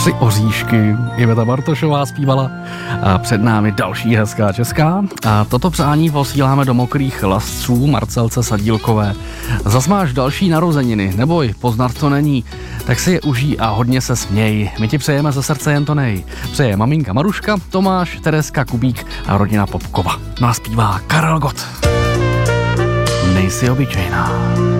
3 oříšky. Iveta Bartošová zpívala a před námi další hezká česká. A toto přání posíláme do mokrých lasců Marcelce Sadílkové. Zas máš další narozeniny, neboj, poznat to není, tak si je užij a hodně se směj. My ti přejeme ze srdce jen to nej. Přeje maminka Maruška, Tomáš, Tereska Kubík a rodina Popkova. No a zpívá Karel Gott. Nejsi obyčejná.